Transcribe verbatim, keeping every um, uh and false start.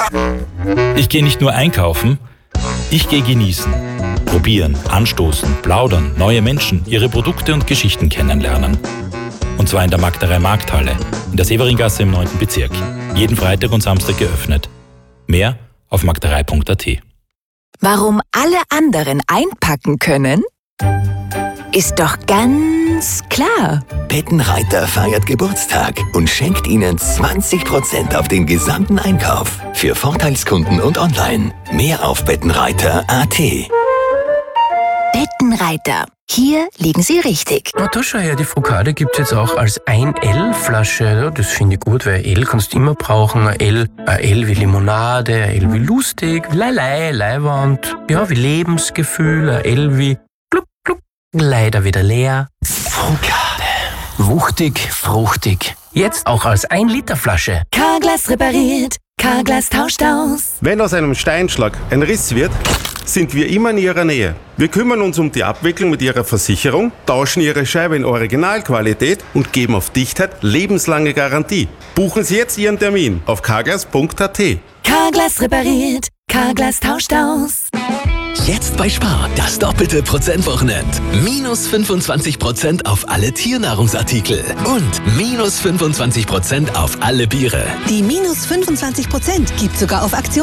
Ich gehe nicht nur einkaufen, ich gehe genießen. Probieren, anstoßen, plaudern, neue Menschen, ihre Produkte und Geschichten kennenlernen. Und zwar in der Magdarei Markthalle, in der Severingasse im neunten Bezirk. Jeden Freitag und Samstag geöffnet. Mehr auf magdarei punkt a t. Warum alle anderen einpacken können? Ist doch ganz klar. Bettenreiter feiert Geburtstag und schenkt Ihnen zwanzig Prozent auf den gesamten Einkauf. Für Vorteilskunden und online. Mehr auf bettenreiter punkt a t. Bettenreiter. Hier liegen Sie richtig. Na, da schau her, die Frukade gibt's jetzt auch als ein L-Flasche. Ja, das finde ich gut, weil L kannst du immer brauchen. Ein L, ein L wie Limonade, ein L wie lustig, Leilei, Leiwand, ja, wie Lebensgefühl, ein L wie gluck, gluck, leider wieder leer. Frukade. Wuchtig, fruchtig. Jetzt auch als ein Liter Flasche. Carglass repariert, Carglass tauscht aus. Wenn aus einem Steinschlag ein Riss wird, sind wir immer in Ihrer Nähe. Wir kümmern uns um die Abwicklung mit Ihrer Versicherung, tauschen Ihre Scheibe in Originalqualität und geben auf Dichtheit lebenslange Garantie. Buchen Sie jetzt Ihren Termin auf carglass punkt a t. Carglass repariert, Carglass tauscht aus. Jetzt bei Spar, das doppelte Prozentwochenend. Minus fünfundzwanzig Prozent auf alle Tiernahrungsartikel und minus fünfundzwanzig Prozent auf alle Biere. Die minus fünfundzwanzig Prozent gibt sogar auf Aktion.